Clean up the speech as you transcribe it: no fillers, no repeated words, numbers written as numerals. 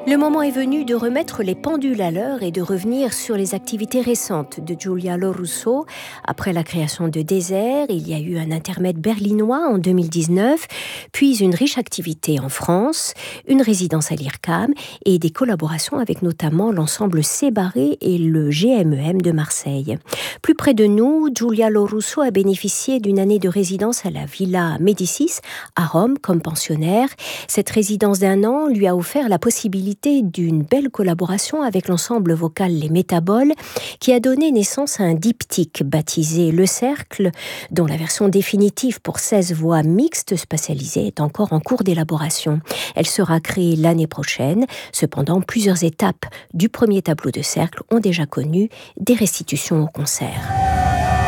Le moment est venu de remettre les pendules à l'heure et de revenir sur les activités récentes de Giulia Lorusso. Après la création de Désert, il y a eu un intermède berlinois en 2019, puis une riche activité en France, une résidence à l'IRCAM et des collaborations avec notamment l'ensemble Sébarré et le GMEM de Marseille. Plus près de nous, Giulia Lorusso a bénéficié d'une année de résidence à la Villa Médicis à Rome comme pensionnaire. Cette résidence d'1 an lui a offert la possibilité d'une belle collaboration avec l'ensemble vocal Les Métaboles, qui a donné naissance à un diptyque baptisé Le Cercle, dont la version définitive pour 16 voix mixtes spatialisées est encore en cours d'élaboration. Elle sera créée l'année prochaine. Cependant, plusieurs étapes du premier tableau de Cercle ont déjà connu des restitutions au concert.